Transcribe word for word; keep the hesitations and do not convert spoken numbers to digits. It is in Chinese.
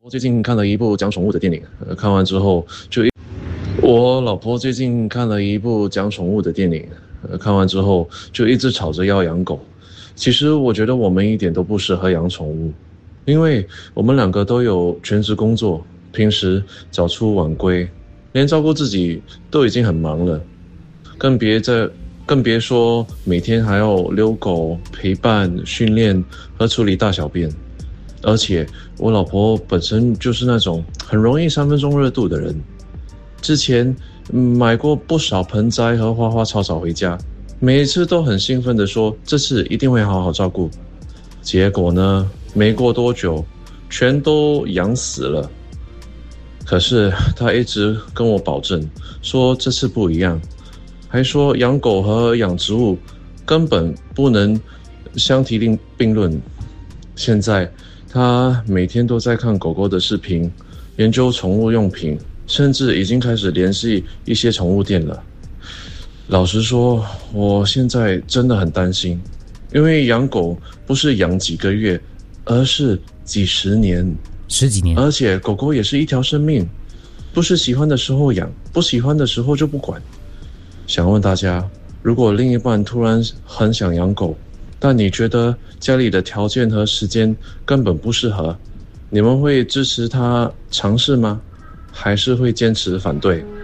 最近看了一部讲宠物的电影，呃、看完之后就一我老婆最近看了一部讲宠物的电影，呃、看完之后就一直吵着要养狗。其实我觉得我们一点都不适合养宠物，因为我们两个都有全职工作，平时早出晚归，连照顾自己都已经很忙了，更别在更别说每天还要遛狗、陪伴、训练和处理大小便。而且我老婆本身就是那种很容易三分钟热度的人，之前买过不少盆栽和花花草草回家，每一次都很兴奋地说这次一定会好好照顾。结果呢，没过多久全都养死了。可是她一直跟我保证说这次不一样，还说养狗和养植物根本不能相提并论。现在他每天都在看狗狗的视频，研究宠物用品，甚至已经开始联系一些宠物店了。老实说，我现在真的很担心，因为养狗不是养几个月，而是几十年、 十几年。 而且狗狗也是一条生命，不是喜欢的时候养，不喜欢的时候就不管。想问大家，如果另一半突然很想养狗，但你觉得家里的条件和时间根本不适合，你们会支持他尝试吗？还是会坚持反对？